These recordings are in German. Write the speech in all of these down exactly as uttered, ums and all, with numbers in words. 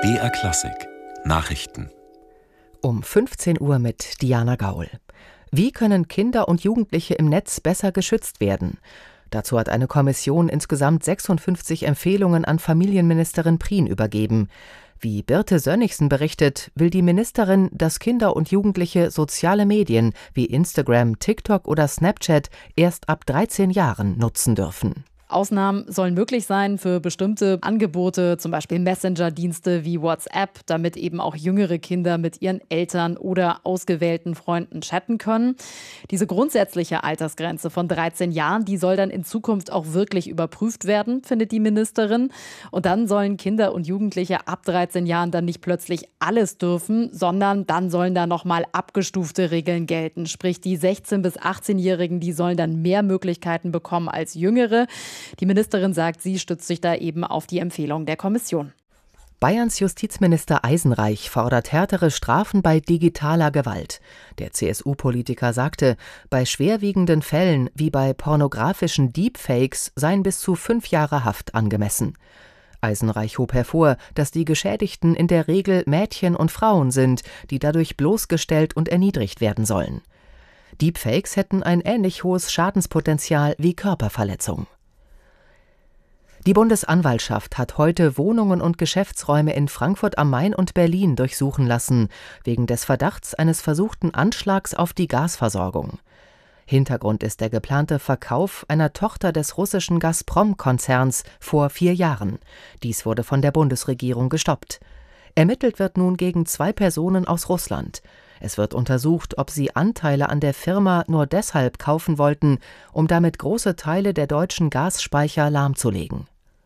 B R Klassik Nachrichten Um fünfzehn Uhr mit Diana Gaul. Wie können Kinder und Jugendliche im Netz besser geschützt werden? Dazu hat eine Kommission insgesamt sechsundfünfzig Empfehlungen an Familienministerin Prien übergeben. Wie Birte Sönnigsen berichtet, will die Ministerin, dass Kinder und Jugendliche soziale Medien wie Instagram, TikTok oder Snapchat erst ab dreizehn Jahren nutzen dürfen. Ausnahmen sollen möglich sein für bestimmte Angebote, zum Beispiel Messenger-Dienste wie WhatsApp, damit eben auch jüngere Kinder mit ihren Eltern oder ausgewählten Freunden chatten können. Diese grundsätzliche Altersgrenze von dreizehn Jahren, die soll dann in Zukunft auch wirklich überprüft werden, findet die Ministerin. Und dann sollen Kinder und Jugendliche ab dreizehn Jahren dann nicht plötzlich alles dürfen, sondern dann sollen da nochmal abgestufte Regeln gelten. Sprich, die sechzehn- bis achtzehnjährigen, die sollen dann mehr Möglichkeiten bekommen als Jüngere. Die Ministerin sagt, sie stützt sich da eben auf die Empfehlung der Kommission. Bayerns Justizminister Eisenreich fordert härtere Strafen bei digitaler Gewalt. Der C S U-Politiker sagte, bei schwerwiegenden Fällen wie bei pornografischen Deepfakes seien bis zu fünf Jahre Haft angemessen. Eisenreich hob hervor, dass die Geschädigten in der Regel Mädchen und Frauen sind, die dadurch bloßgestellt und erniedrigt werden sollen. Deepfakes hätten ein ähnlich hohes Schadenspotenzial wie Körperverletzung. Die Bundesanwaltschaft hat heute Wohnungen und Geschäftsräume in Frankfurt am Main und Berlin durchsuchen lassen, wegen des Verdachts eines versuchten Anschlags auf die Gasversorgung. Hintergrund ist der geplante Verkauf einer Tochter des russischen Gazprom-Konzerns vor vier Jahren. Dies wurde von der Bundesregierung gestoppt. Ermittelt wird nun gegen zwei Personen aus Russland. Es wird untersucht, ob sie Anteile an der Firma nur deshalb kaufen wollten, um damit große Teile der deutschen Gasspeicher lahmzulegen.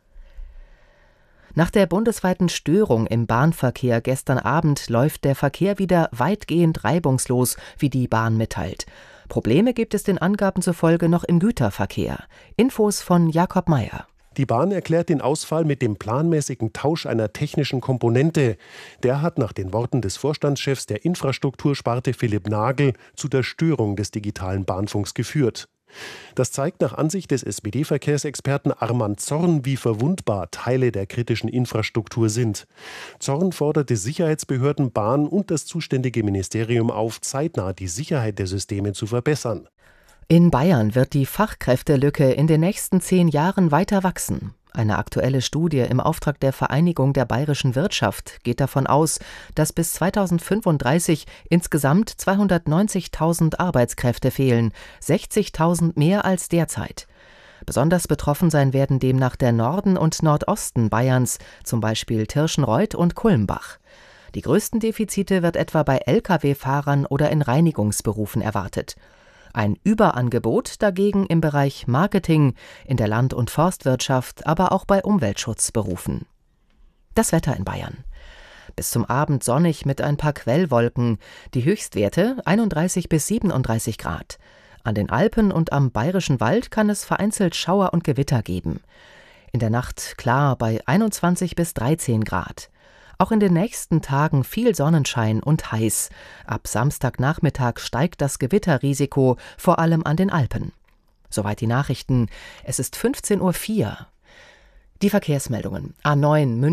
Nach der bundesweiten Störung im Bahnverkehr gestern Abend läuft der Verkehr wieder weitgehend reibungslos, wie die Bahn mitteilt. Probleme gibt es den Angaben zufolge noch im Güterverkehr. Infos von Jakob Meyer. Die Bahn erklärt den Ausfall mit dem planmäßigen Tausch einer technischen Komponente. Der hat nach den Worten des Vorstandschefs der Infrastruktursparte Philipp Nagel zu der Störung des digitalen Bahnfunks geführt. Das zeigt nach Ansicht des S P D-Verkehrsexperten Armand Zorn, wie verwundbar Teile der kritischen Infrastruktur sind. Zorn forderte Sicherheitsbehörden, Bahn und das zuständige Ministerium auf, zeitnah die Sicherheit der Systeme zu verbessern. In Bayern wird die Fachkräftelücke in den nächsten zehn Jahren weiter wachsen. Eine aktuelle Studie im Auftrag der Vereinigung der bayerischen Wirtschaft geht davon aus, dass bis zweitausendfünfunddreißig insgesamt zweihundertneunzigtausend Arbeitskräfte fehlen, sechzigtausend mehr als derzeit. Besonders betroffen sein werden demnach der Norden und Nordosten Bayerns, zum Beispiel Tirschenreuth und Kulmbach. Die größten Defizite wird etwa bei L K W-Fahrern oder in Reinigungsberufen erwartet. Ein Überangebot dagegen im Bereich Marketing, in der Land- und Forstwirtschaft, aber auch bei Umweltschutzberufen. Das Wetter in Bayern. Bis zum Abend sonnig mit ein paar Quellwolken. Die Höchstwerte einunddreißig bis siebenunddreißig Grad. An den Alpen und am Bayerischen Wald kann es vereinzelt Schauer und Gewitter geben. In der Nacht klar bei einundzwanzig bis dreizehn Grad. Auch in den nächsten Tagen viel Sonnenschein und heiß. Ab Samstagnachmittag steigt das Gewitterrisiko, vor allem an den Alpen. Soweit die Nachrichten. Es ist fünfzehn Uhr vier. Die Verkehrsmeldungen. A neun München